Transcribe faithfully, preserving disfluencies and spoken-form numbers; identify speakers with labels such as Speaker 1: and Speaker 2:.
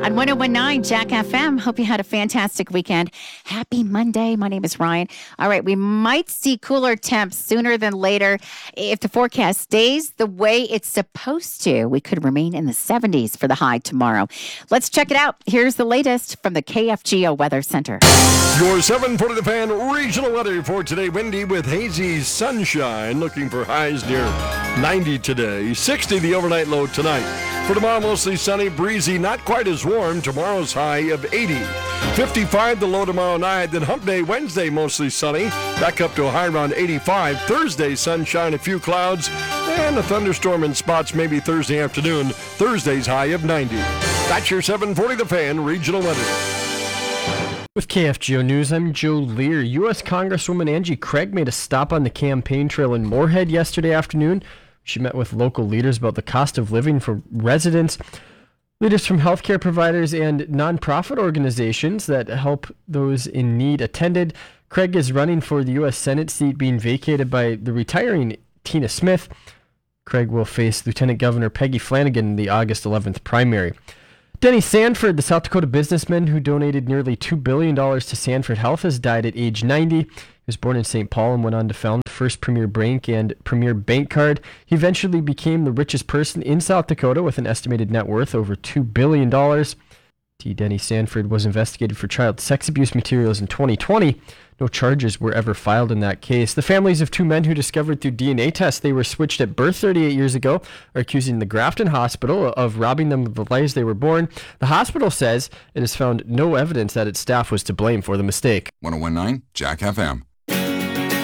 Speaker 1: on one oh one nine Jack F M. Hope you had a fantastic weekend. Happy Monday. My name is Ryan. All right, we might see cooler temps sooner than later. If the forecast stays the way it's supposed to, we could remain in the seventies for the high tomorrow. Let's check it out. Here's the latest from the K F G O Weather Center.
Speaker 2: Your seven forty The Fan regional weather for today. Windy with hazy sunshine. Looking for highs near ninety today. sixty the overnight low tonight. For tomorrow, mostly sunny, breezy, not quite as warm. Tomorrow's high of eighty. fifty-five the low tomorrow night. Then hump day Wednesday, mostly sunny. Back up to a high around eighty-five. Thursday, sunshine, a few clouds. And a thunderstorm in spots maybe Thursday afternoon. Thursday's high of ninety. That's your seven forty The Fan regional weather.
Speaker 3: With K F G O News, I'm Joe Lear. U S Congresswoman Angie Craig made a stop on the campaign trail in Moorhead yesterday afternoon. She met with local leaders about the cost of living for residents. Leaders from healthcare providers and nonprofit organizations that help those in need attended. Craig is running for the U S Senate seat being vacated by the retiring Tina Smith. Craig will face Lieutenant Governor Peggy Flanagan in the August eleventh primary. Denny Sanford, the South Dakota businessman who donated nearly two billion dollars to Sanford Health, has died at age ninety. He was born in Saint Paul and went on to found the First Premier Bank and Premier Bank Card. He eventually became the richest person in South Dakota with an estimated net worth over two billion dollars. T. Denny Sanford was investigated for child sex abuse materials in twenty twenty. No charges were ever filed in that case. The families of two men who discovered through D N A tests they were switched at birth thirty-eight years ago are accusing the Grafton Hospital of robbing them of the lives they were born. The hospital says it has found no evidence that its staff was to blame for the mistake.
Speaker 4: one oh one nine Jack F M.